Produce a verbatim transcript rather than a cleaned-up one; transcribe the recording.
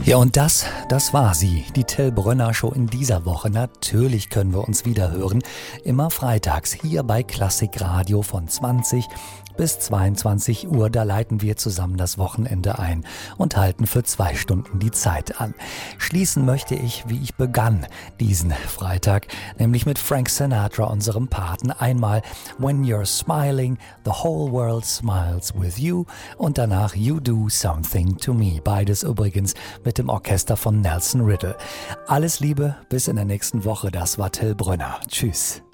Ja, und das, das war sie, die Till Brönner Show in dieser Woche. Natürlich können wir uns wieder hören, immer freitags hier bei Klassikradio von zwanzig bis zweiundzwanzig Uhr. Da leiten wir zusammen das Wochenende ein und halten für zwei Stunden die Zeit an. Schließen möchte ich, wie ich begann, diesen Freitag, nämlich mit Frank Sinatra, unserem Paten. Einmal When You're Smiling, The Whole World Smiles With You und danach You Do Something To Me. Beides übrigens mit dem Orchester von Nelson Riddle. Alles Liebe, bis in der nächsten Woche. Das war Till Brönner. Tschüss.